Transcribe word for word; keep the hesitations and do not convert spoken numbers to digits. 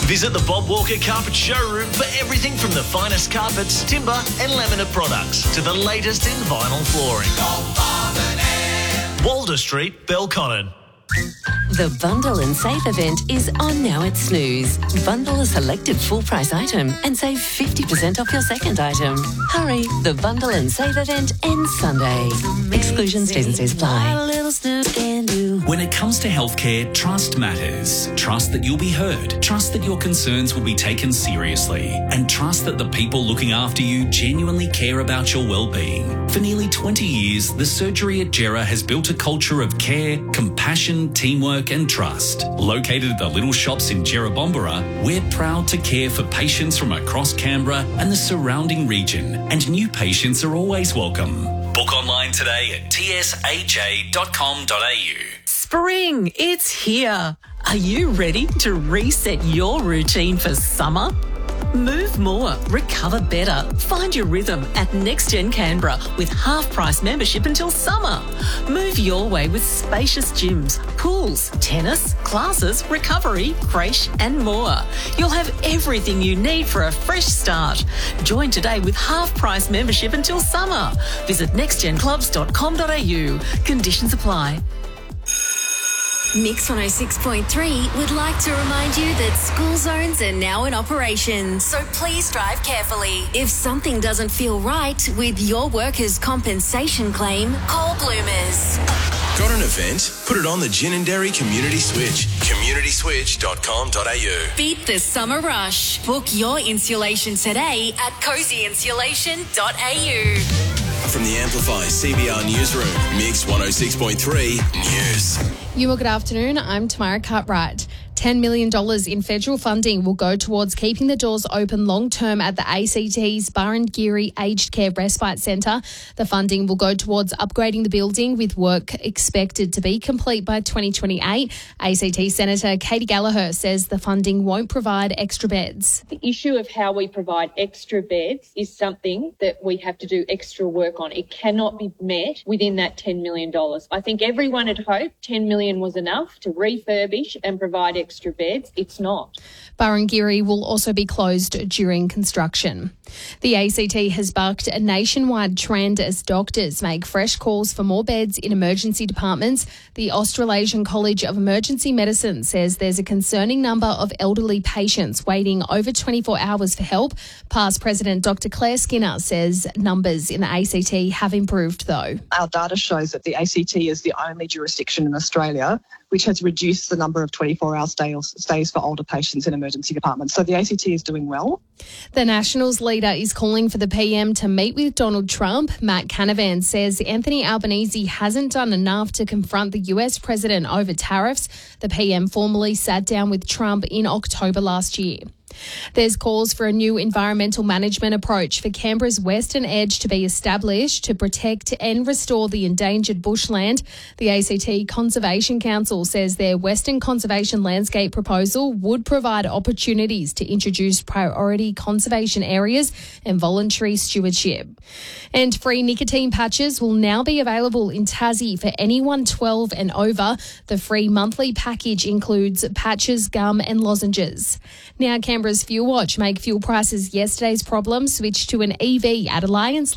Visit the Bob Walker Carpet Showroom for everything from the finest carpets, timber and laminate products to the latest in vinyl flooring. Walder Street, Belconnen. The Bundle and Save event is on now at Snooze. Bundle a selected full-price item and save fifty percent off your second item. Hurry, the Bundle and Save event ends Sunday. Exclusions, T's and C's apply. When it comes to healthcare, trust matters. Trust that you'll be heard. Trust that your concerns will be taken seriously. And trust that the people looking after you genuinely care about your well-being. For nearly twenty years, the surgery at Gera has built a culture of care, compassion, teamwork and trust. Located at the Little Shops in Jerrabombera, we're proud to care for patients from across Canberra and the surrounding region, and new patients are always welcome. Book online today at t s a j dot com dot a u. Spring, it's here. Are you ready to reset your routine for summer? Move more, recover better. Find your rhythm at NextGen Canberra with half-price membership until summer. Move your way with spacious gyms, pools, tennis, classes, recovery, creche and more. You'll have everything you need for a fresh start. Join today with half-price membership until summer. Visit next gen clubs dot com dot a u. Conditions apply. Mix one oh six point three would like to remind you that school zones are now in operation, so please drive carefully. If something doesn't feel right with your workers' compensation claim, call Bloomers. Got an event? Put it on the Gin and Dairy Community Switch. community switch dot com dot a u. Beat the summer rush. Book your insulation today at cozy insulation dot a u. From the Amplify C B R Newsroom, Mix one oh six point three News. You well, good afternoon. I'm Tamara Cartwright. ten million dollars in federal funding will go towards keeping the doors open long-term at the A C T's Burrangiri Aged Care Respite Centre. The funding will go towards upgrading the building, with work expected to be complete by twenty twenty-eight. A C T Senator Katie Gallagher says the funding won't provide extra beds. The issue of how we provide extra beds is something that we have to do extra work on. It cannot be met within that ten million dollars. I think everyone had hoped ten million dollars was enough to refurbish and provide extra beds. It's not. Burrangiri will also be closed during construction. The A C T has bucked a nationwide trend as doctors make fresh calls for more beds in emergency departments. The Australasian College of Emergency Medicine says there's a concerning number of elderly patients waiting over twenty-four hours for help. Past President Doctor Claire Skinner says numbers in the A C T have improved though. Our data shows that the A C T is the only jurisdiction in Australia which has reduced the number of twenty-four hour stays, stays for older patients in emergency departments. So the A C T is doing well. The Nationals leader is calling for the P M to meet with Donald Trump. Matt Canavan says Anthony Albanese hasn't done enough to confront the U S president over tariffs. The P M formally sat down with Trump in October last year. There's calls for a new environmental management approach for Canberra's western edge to be established to protect and restore the endangered bushland. The A C T Conservation Council says their Western Conservation Landscape proposal would provide opportunities to introduce priority conservation areas and voluntary stewardship. And free nicotine patches will now be available in Tassie for anyone twelve and over. The free monthly package includes patches, gum and lozenges. Now, Canberra's Fuel Watch make fuel prices yesterday's problem switch to an E V at Alliance